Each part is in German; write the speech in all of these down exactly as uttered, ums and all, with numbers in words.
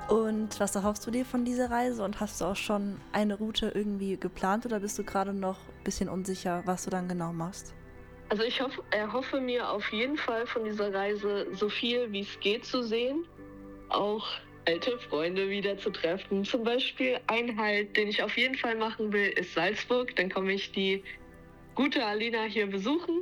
Und was erhoffst du dir von dieser Reise und hast du auch schon eine Route irgendwie geplant oder bist du gerade noch ein bisschen unsicher, was du dann genau machst? Also ich hoff, erhoffe mir auf jeden Fall von dieser Reise so viel, wie es geht zu sehen. Auch alte Freunde wieder zu treffen. Zum Beispiel ein Halt, den ich auf jeden Fall machen will, ist Salzburg. Dann komme ich die gute Alina hier besuchen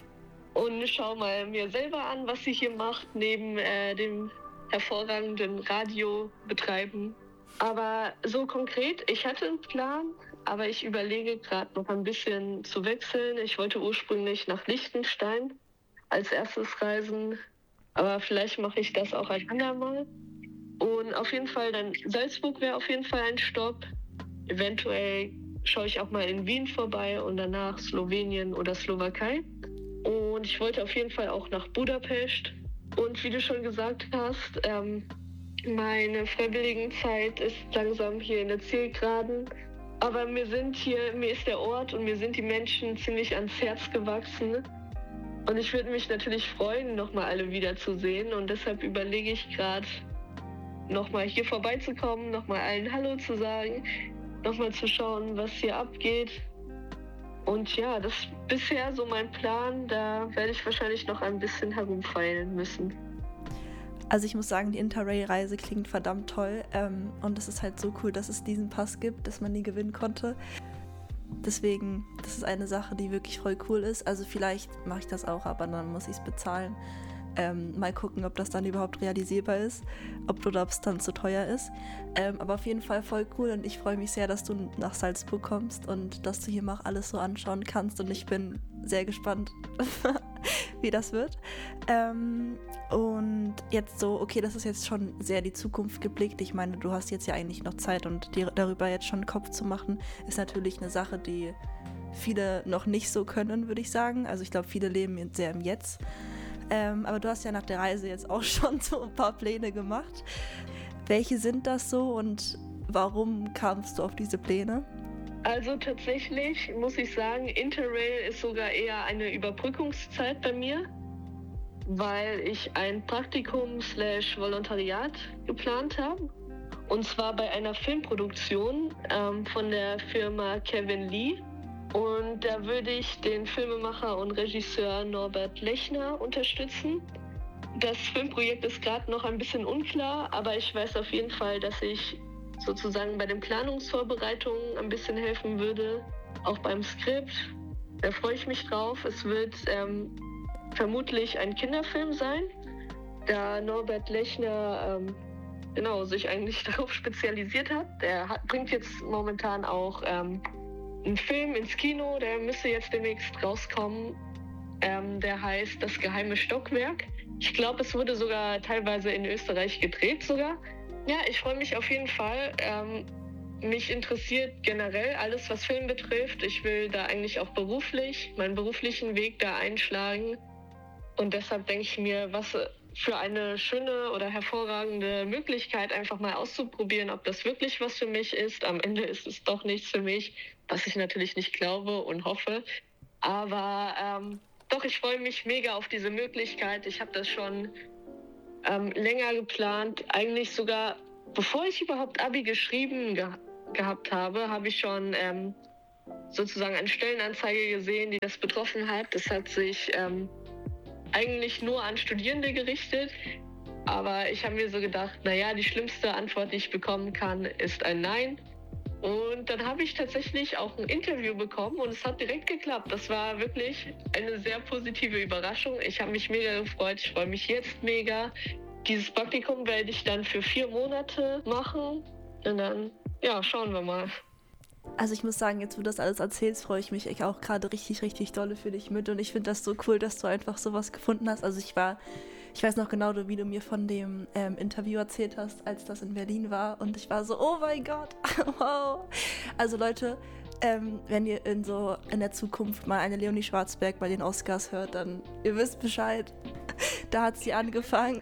und schau mal mir selber an, was sie hier macht, neben äh, dem hervorragenden Radio betreiben. Aber so konkret, ich hatte einen Plan, aber ich überlege gerade noch ein bisschen zu wechseln. Ich wollte ursprünglich nach Liechtenstein als erstes reisen, aber vielleicht mache ich das auch ein andermal. Und auf jeden Fall dann Salzburg wäre auf jeden Fall ein Stopp. Eventuell schaue ich auch mal in Wien vorbei und danach Slowenien oder Slowakei. Und ich wollte auf jeden Fall auch nach Budapest. Und wie du schon gesagt hast, ähm, meine Freiwilligenzeit ist langsam hier in der Zielgeraden. Aber mir sind hier, mir ist der Ort und mir sind die Menschen ziemlich ans Herz gewachsen. Und ich würde mich natürlich freuen, nochmal alle wiederzusehen. Und deshalb überlege ich gerade, nochmal hier vorbeizukommen, nochmal allen Hallo zu sagen, nochmal zu schauen, was hier abgeht. Und ja, das ist bisher so mein Plan. Da werde ich wahrscheinlich noch ein bisschen herumfeilen müssen. Also ich muss sagen, die Interrail-Reise klingt verdammt toll ähm, und es ist halt so cool, dass es diesen Pass gibt, dass man nie gewinnen konnte. Deswegen, das ist eine Sache, die wirklich voll cool ist. Also vielleicht mache ich das auch, aber dann muss ich es bezahlen. Ähm, mal gucken, ob das dann überhaupt realisierbar ist, ob oder ob es dann zu teuer ist. Ähm, aber auf jeden Fall voll cool und ich freue mich sehr, dass du nach Salzburg kommst und dass du hier mal alles so anschauen kannst und ich bin sehr gespannt, wie das wird. Ähm, und jetzt so, okay, das ist jetzt schon sehr die Zukunft geblickt. Ich meine, du hast jetzt ja eigentlich noch Zeit und dir darüber jetzt schon einen Kopf zu machen, ist natürlich eine Sache, die viele noch nicht so können, würde ich sagen. Also ich glaube, viele leben sehr im Jetzt. Ähm, aber du hast ja nach der Reise jetzt auch schon so ein paar Pläne gemacht. Welche sind das so und warum kamst du auf diese Pläne? Also tatsächlich muss ich sagen, Interrail ist sogar eher eine Überbrückungszeit bei mir, weil ich ein Praktikum slash Volontariat geplant habe. Und zwar bei einer Filmproduktion ähm, von der Firma Kevin Lee. Und da würde ich den Filmemacher und Regisseur Norbert Lechner unterstützen. Das Filmprojekt ist gerade noch ein bisschen unklar, aber ich weiß auf jeden Fall, dass ich sozusagen bei den Planungsvorbereitungen ein bisschen helfen würde, auch beim Skript. Da freue ich mich drauf. Es wird ähm, vermutlich ein Kinderfilm sein, da Norbert Lechner ähm, genau, sich eigentlich darauf spezialisiert hat. Er hat, bringt jetzt momentan auch ähm, einen Film ins Kino, der müsste jetzt demnächst rauskommen. Ähm, der heißt Das geheime Stockwerk. Ich glaube, es wurde sogar teilweise in Österreich gedreht sogar. Ja, ich freue mich auf jeden Fall. Ähm, mich interessiert generell alles, was Film betrifft. Ich will da eigentlich auch beruflich, meinen beruflichen Weg da einschlagen. Und deshalb denke ich mir, was für eine schöne oder hervorragende Möglichkeit, einfach mal auszuprobieren, ob das wirklich was für mich ist. Am Ende ist es doch nichts für mich, was ich natürlich nicht glaube und hoffe. Aber ähm, doch, ich freue mich mega auf diese Möglichkeit. Ich habe das schon ähm, länger geplant. Eigentlich sogar, bevor ich überhaupt Abi geschrieben ge- gehabt habe, habe ich schon ähm, sozusagen eine Stellenanzeige gesehen, die das betroffen hat. Das hat sich ähm, eigentlich nur an Studierende gerichtet. Aber ich habe mir so gedacht, naja, die schlimmste Antwort, die ich bekommen kann, ist ein Nein. Und dann habe ich tatsächlich auch ein Interview bekommen und es hat direkt geklappt. Das war wirklich eine sehr positive Überraschung. Ich habe mich mega gefreut, ich freue mich jetzt mega. Dieses Praktikum werde ich dann für vier Monate machen und dann, ja, schauen wir mal. Also ich muss sagen, jetzt wo du das alles erzählst, freue ich mich auch gerade richtig, richtig dolle für dich mit und ich finde das so cool, dass du einfach sowas gefunden hast. Also ich war, ich weiß noch genau, wie du mir von dem ähm, Interview erzählt hast, als das in Berlin war und ich war so, oh mein Gott, wow. Also Leute, ähm, wenn ihr in so in der Zukunft mal eine Leonie Schwarzberg bei den Oscars hört, dann ihr wisst Bescheid, da hat sie angefangen.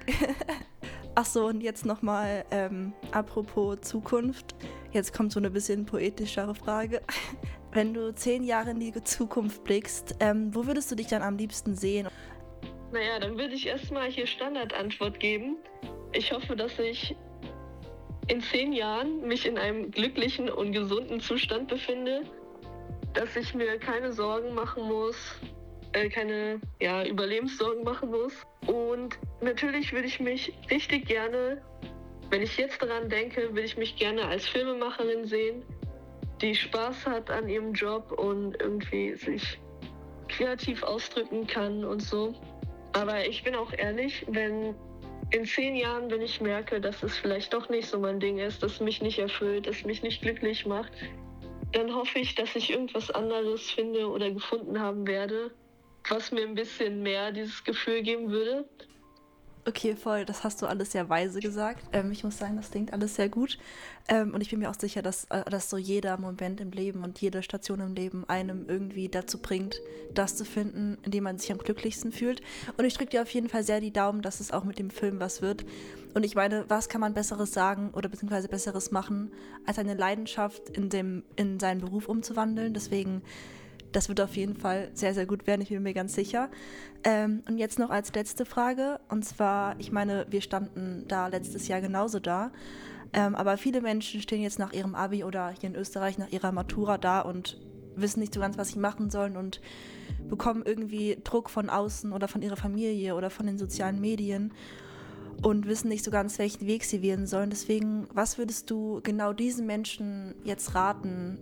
Ach so, und jetzt nochmal ähm, apropos Zukunft. Jetzt kommt so eine bisschen poetischere Frage. Wenn du zehn Jahre in die Zukunft blickst, ähm, wo würdest du dich dann am liebsten sehen? Naja, dann würde ich erstmal hier Standardantwort geben. Ich hoffe, dass ich in zehn Jahren mich in einem glücklichen und gesunden Zustand befinde, dass ich mir keine Sorgen machen muss, äh, keine ja, Überlebenssorgen machen muss. Und natürlich würde ich mich richtig gerne, wenn ich jetzt daran denke, würde ich mich gerne als Filmemacherin sehen, die Spaß hat an ihrem Job und irgendwie sich kreativ ausdrücken kann und so. Aber ich bin auch ehrlich, wenn in zehn Jahren, wenn ich merke, dass es vielleicht doch nicht so mein Ding ist, dass mich nicht erfüllt, dass mich nicht glücklich macht, dann hoffe ich, dass ich irgendwas anderes finde oder gefunden haben werde, was mir ein bisschen mehr dieses Gefühl geben würde. Okay, voll, das hast du alles sehr weise gesagt. Ähm, ich muss sagen, das klingt alles sehr gut. Ähm, und ich bin mir auch sicher, dass, äh, dass so jeder Moment im Leben und jede Station im Leben einem irgendwie dazu bringt, das zu finden, in dem man sich am glücklichsten fühlt. Und ich drücke dir auf jeden Fall sehr die Daumen, dass es auch mit dem Film was wird. Und ich meine, was kann man Besseres sagen oder beziehungsweise Besseres machen, als eine Leidenschaft in, dem, in seinen Beruf umzuwandeln. Deswegen, das wird auf jeden Fall sehr, sehr gut werden, ich bin mir ganz sicher. Ähm, und jetzt noch als letzte Frage, und zwar, ich meine, wir standen da letztes Jahr genauso da, ähm, aber viele Menschen stehen jetzt nach ihrem Abi oder hier in Österreich nach ihrer Matura da und wissen nicht so ganz, was sie machen sollen und bekommen irgendwie Druck von außen oder von ihrer Familie oder von den sozialen Medien und wissen nicht so ganz, welchen Weg sie wählen sollen. Deswegen, was würdest du genau diesen Menschen jetzt raten?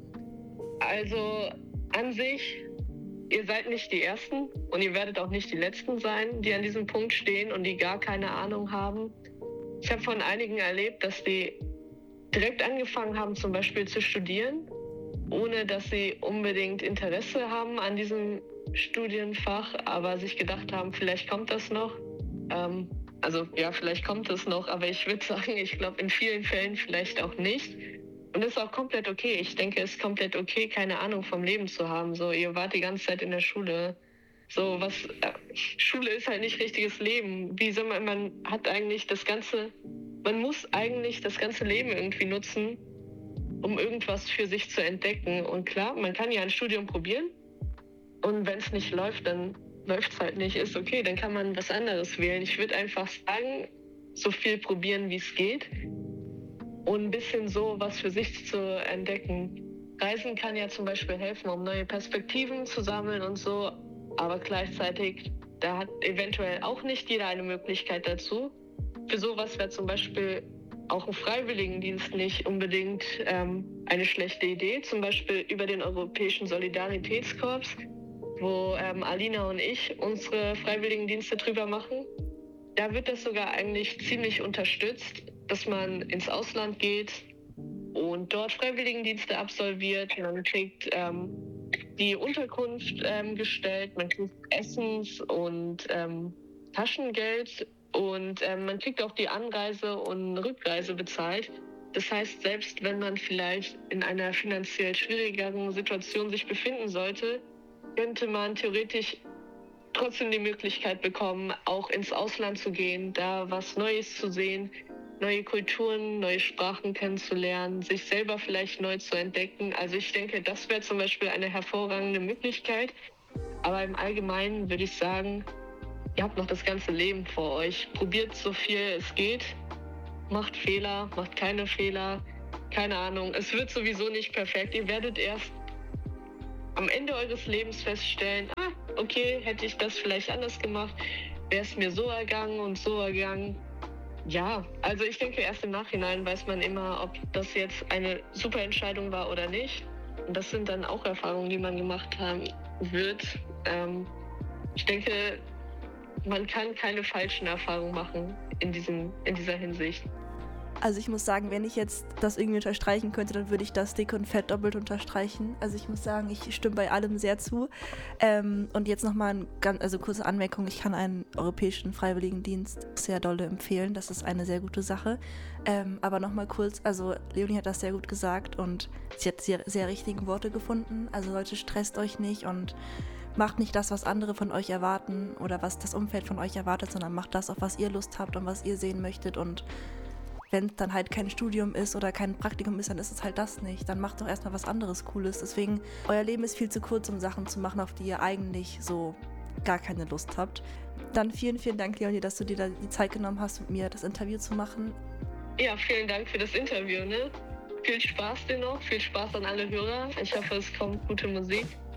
Also an sich, ihr seid nicht die Ersten und ihr werdet auch nicht die Letzten sein, die an diesem Punkt stehen und die gar keine Ahnung haben. Ich habe von einigen erlebt, dass die direkt angefangen haben, zum Beispiel zu studieren, ohne dass sie unbedingt Interesse haben an diesem Studienfach, aber sich gedacht haben, vielleicht kommt das noch. Ähm, also ja, vielleicht kommt es noch, aber ich würde sagen, ich glaube in vielen Fällen vielleicht auch nicht. Und das ist auch komplett okay. Ich denke, es ist komplett okay, keine Ahnung vom Leben zu haben. So, ihr wart die ganze Zeit in der Schule. So, was, äh, Schule ist halt nicht richtiges Leben. Wie soll man, man hat eigentlich das ganze, man muss eigentlich das ganze Leben irgendwie nutzen, um irgendwas für sich zu entdecken. Und klar, man kann ja ein Studium probieren. Und wenn es nicht läuft, dann läuft es halt nicht. Ist okay, dann kann man was anderes wählen. Ich würde einfach sagen, so viel probieren, wie es geht. Und ein bisschen so was für sich zu entdecken. Reisen kann ja zum Beispiel helfen, um neue Perspektiven zu sammeln und so, aber gleichzeitig, da hat eventuell auch nicht jeder eine Möglichkeit dazu. Für sowas wäre zum Beispiel auch ein Freiwilligendienst nicht unbedingt ähm, eine schlechte Idee, zum Beispiel über den Europäischen Solidaritätskorps, wo ähm, Alina und ich unsere Freiwilligendienste drüber machen. Da wird das sogar eigentlich ziemlich unterstützt, dass man ins Ausland geht und dort Freiwilligendienste absolviert. Man kriegt ähm, die Unterkunft ähm, gestellt, man kriegt Essens- und ähm, Taschengeld und ähm, man kriegt auch die Anreise und Rückreise bezahlt. Das heißt, selbst wenn man vielleicht in einer finanziell schwierigeren Situation sich befinden sollte, könnte man theoretisch trotzdem die Möglichkeit bekommen, auch ins Ausland zu gehen, da was Neues zu sehen, neue Kulturen, neue Sprachen kennenzulernen, sich selber vielleicht neu zu entdecken. Also ich denke, das wäre zum Beispiel eine hervorragende Möglichkeit. Aber im Allgemeinen würde ich sagen, ihr habt noch das ganze Leben vor euch. Probiert so viel es geht, macht Fehler, macht keine Fehler, keine Ahnung. Es wird sowieso nicht perfekt. Ihr werdet erst am Ende eures Lebens feststellen, ah, okay, hätte ich das vielleicht anders gemacht, wäre es mir so ergangen und so ergangen. Ja, also ich denke, erst im Nachhinein weiß man immer, ob das jetzt eine super Entscheidung war oder nicht. Und das sind dann auch Erfahrungen, die man gemacht haben wird. Ähm, ich denke, man kann keine falschen Erfahrungen machen in, diesem, in dieser Hinsicht. Also ich muss sagen, wenn ich jetzt das irgendwie unterstreichen könnte, dann würde ich das dick und fett doppelt unterstreichen. Also ich muss sagen, ich stimme bei allem sehr zu. Ähm, und jetzt nochmal eine ganz, also kurze Anmerkung, ich kann einen europäischen Freiwilligendienst sehr dolle empfehlen. Das ist eine sehr gute Sache. Ähm, aber nochmal kurz, also Leonie hat das sehr gut gesagt und sie hat sehr, sehr richtige Worte gefunden. Also Leute, stresst euch nicht und macht nicht das, was andere von euch erwarten oder was das Umfeld von euch erwartet, sondern macht das, auf was ihr Lust habt und was ihr sehen möchtet. Und wenn es dann halt kein Studium ist oder kein Praktikum ist, dann ist es halt das nicht. Dann macht doch erstmal was anderes Cooles. Deswegen, euer Leben ist viel zu kurz, um Sachen zu machen, auf die ihr eigentlich so gar keine Lust habt. Dann vielen, vielen Dank, Leonie, dass du dir da die Zeit genommen hast, mit mir das Interview zu machen. Ja, vielen Dank für das Interview. Ne? Viel Spaß dir noch, viel Spaß an alle Hörer. Ich hoffe, es kommt gute Musik.